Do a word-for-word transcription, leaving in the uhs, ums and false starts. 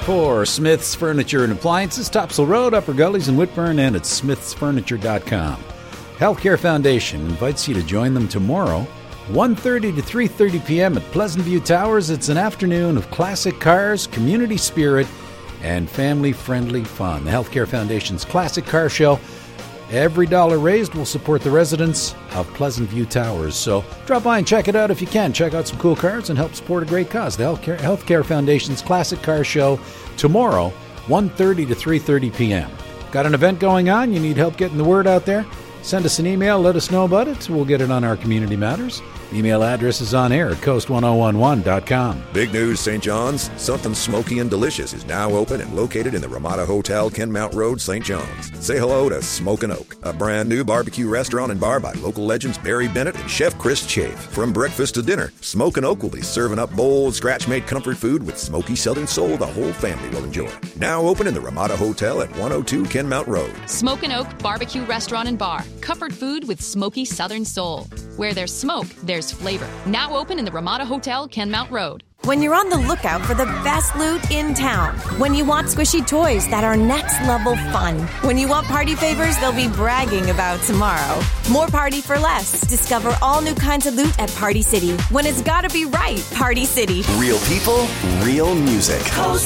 for Smith's Furniture and Appliances, Topsail Road, Upper Gullies in Whitburn, and at smiths furniture dot com. Healthcare Foundation invites you to join them tomorrow, one thirty to three thirty p.m. at Pleasant View Towers. It's an afternoon of classic cars, community spirit, and family-friendly fun. The Healthcare Foundation's Classic Car Show. Every dollar raised will support the residents of Pleasant View Towers. So drop by and check it out if you can. Check out some cool cars and help support a great cause. The Healthcare, Healthcare Foundation's Classic Car Show tomorrow, one thirty to three thirty p.m. Got an event going on? You need help getting the word out there? Send us an email. Let us know about it. We'll get it on our Community Matters. Email address is on air at coast ten eleven dot com. Big news, Saint John's. Something smoky and delicious is now open and located in the Ramada Hotel, Kenmount Road, Saint John's. Say hello to Smokin' Oak, a brand new barbecue restaurant and bar by local legends Barry Bennett and Chef Chris Chafe. From breakfast to dinner, Smokin' Oak will be serving up bold, scratch-made comfort food with smoky Southern soul the whole family will enjoy. Now open in the Ramada Hotel at one oh two Kenmount Road. Smokin' Oak Barbecue Restaurant and Bar. Comfort food with smoky Southern soul. Where there's smoke, there's flavor. Now open in the Ramada Hotel, Kenmount Road. When you're on the lookout for the best loot in town. When you want squishy toys that are next level fun. When you want party favors they'll be bragging about tomorrow. More party for less. Discover all new kinds of loot at Party City. When it's gotta be right, Party City. Real people, real music. Coast